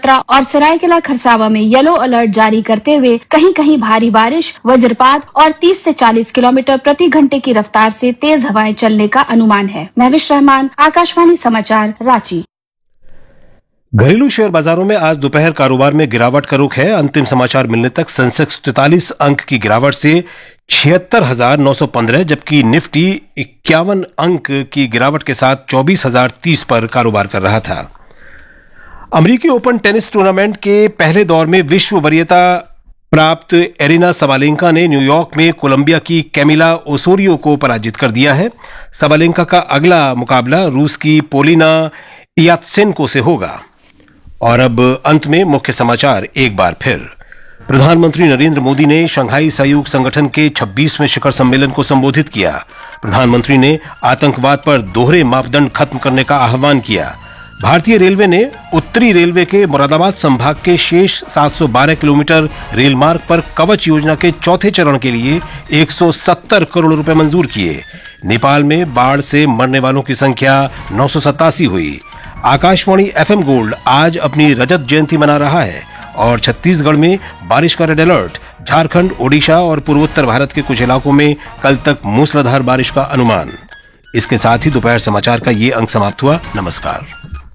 चतरा और सरायकेला खरसावा में yellow alert जारी करते हुए कहीं कहीं भारी बारिश, वज्रपात और 30 से 40 किलोमीटर प्रति घंटे की रफ्तार से तेज हवाएं चलने का अनुमान है। महविश रहमान, आकाशवाणी समाचार, रांची। घरेलू शेयर बाजारों में आज दोपहर कारोबार में गिरावट का रुख है। अंतिम समाचार मिलने तक सेंसेक्स 43 अंक की गिरावट से 76,915, जबकि निफ्टी 51 अंक की गिरावट के साथ 24,030 पर कारोबार कर रहा था। अमेरिकी ओपन टेनिस टूर्नामेंट के पहले दौर में विश्व वरीयता प्राप्त एरिना सबालेंका ने न्यूयॉर्क में कोलंबिया की कैमिला ओसोरियो को पराजित कर दिया है। सबालेंका का अगला मुकाबला रूस की पोलिना यात्सेंको से होगा। और अब अंत में मुख्य समाचार एक बार फिर। प्रधानमंत्री नरेंद्र मोदी ने शंघाई सहयोग संगठन के 26वें शिखर सम्मेलन को संबोधित किया। प्रधानमंत्री ने आतंकवाद पर दोहरे मापदंड खत्म करने का आह्वान किया। भारतीय रेलवे ने उत्तरी रेलवे के मुरादाबाद संभाग के शेष 712 किलोमीटर रेल मार्ग पर कवच योजना के चौथे चरण के लिए 170 करोड़ रुपए मंजूर किए। नेपाल में बाढ़ से मरने वालों की संख्या 987 हुई। आकाशवाणी एफएम गोल्ड आज अपनी रजत जयंती मना रहा है और छत्तीसगढ़ में बारिश का रेड अलर्ट। झारखंड, ओडिशा और पूर्वोत्तर भारत के कुछ इलाकों में कल तक मूसलाधार बारिश का अनुमान। इसके साथ ही दोपहर समाचार का ये अंक समाप्त हुआ। नमस्कार।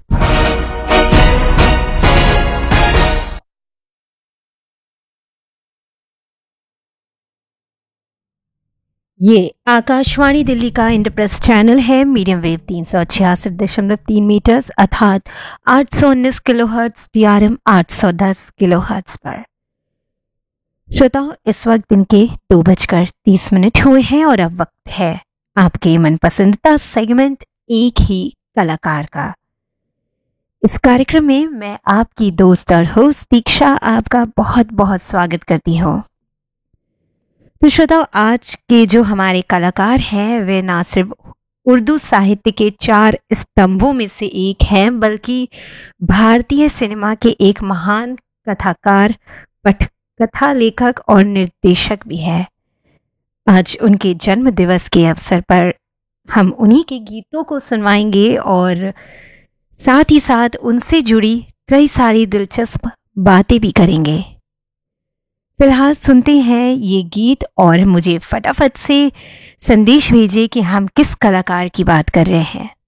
ये आकाशवाणी दिल्ली का इंद्रप्रस्थ चैनल है। मीडियम वेव 366.3 मीटर्स अर्थात 819 किलोहर्ट्ज, DRM 810 किलोहर्ट्ज पर। श्रोताओं, इस वक्त दिन के 2:30 हुए हैं और अब वक्त है आपके मनपसंदीदा सेगमेंट एक ही कलाकार का। इस कार्यक्रम में मैं आपकी दोस्त और होस्ट दीक्षा आपका बहुत बहुत स्वागत करती हूँ। तो श्रोताओ, आज के जो हमारे कलाकार हैं वे ना सिर्फ उर्दू साहित्य के 4 स्तंभों में से एक हैं, बल्कि भारतीय सिनेमा के एक महान कथाकार, पटकथा लेखक और निर्देशक भी है। आज उनके जन्म दिवस के अवसर पर हम उन्हीं के गीतों को सुनवाएंगे और साथ ही साथ उनसे जुड़ी कई सारी दिलचस्प बातें भी करेंगे। फिलहाल सुनते हैं ये गीत और मुझे फटाफट से संदेश भेजिए कि हम किस कलाकार की बात कर रहे हैं।